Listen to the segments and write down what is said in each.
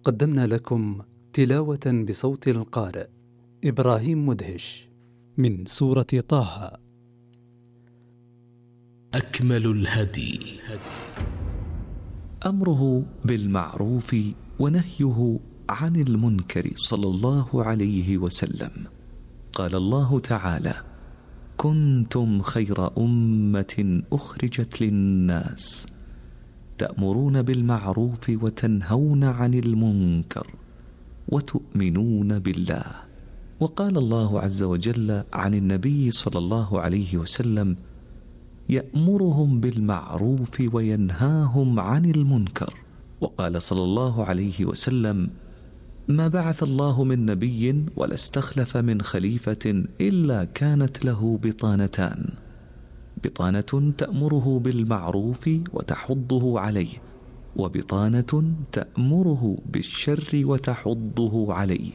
قدمنا لكم تلاوة بصوت القارئ إبراهيم مدهش من سورة طه. أكمل الهدي أمره بالمعروف ونهيه عن المنكر صلى الله عليه وسلم. قال الله تعالى: كنتم خير أمة أخرجت للناس تأمرون بالمعروف وتنهون عن المنكر وتؤمنون بالله. وقال الله عز وجل عن النبي صلى الله عليه وسلم: يأمرهم بالمعروف وينهاهم عن المنكر. وقال صلى الله عليه وسلم: ما بعث الله من نبي ولا استخلف من خليفة إلا كانت له بطانتان: بطانة تأمره بالمعروف وتحضه عليه، وبطانة تأمره بالشر وتحضه عليه،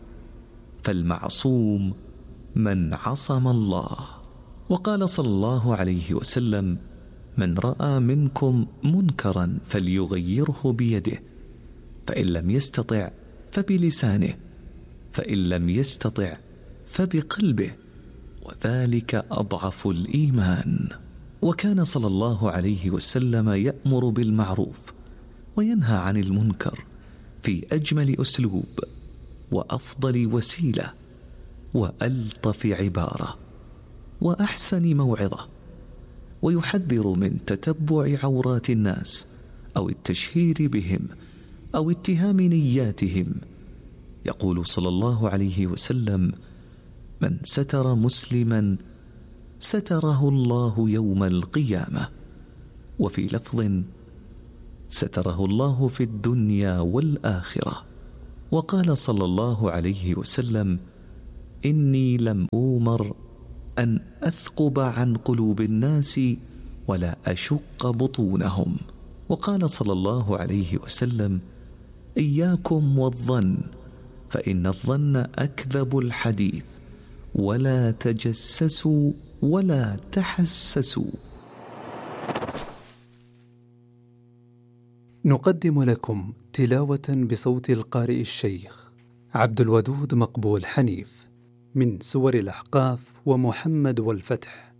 فالمعصوم من عصم الله. وقال صلى الله عليه وسلم: من رأى منكم منكرا فليغيره بيده، فإن لم يستطع فبلسانه، فإن لم يستطع فبقلبه، وذلك أضعف الإيمان. وكان صلى الله عليه وسلم يأمر بالمعروف وينهى عن المنكر في أجمل أسلوب وأفضل وسيلة وألطف عبارة وأحسن موعظة، ويحذر من تتبع عورات الناس أو التشهير بهم أو اتهام نياتهم. يقول صلى الله عليه وسلم: من ستر مسلما ستره الله يوم القيامة. وفي لفظ: ستره الله في الدنيا والآخرة. وقال صلى الله عليه وسلم: إني لم أؤمر أن أثقب عن قلوب الناس ولا أشق بطونهم. وقال صلى الله عليه وسلم: إياكم والظن، فإن الظن أكذب الحديث، ولا تجسسوا ولا تحسسوا. نقدم لكم تلاوة بصوت القارئ الشيخ عبد الودود مقبول حنيف من سور الأحقاف ومحمد والفتح.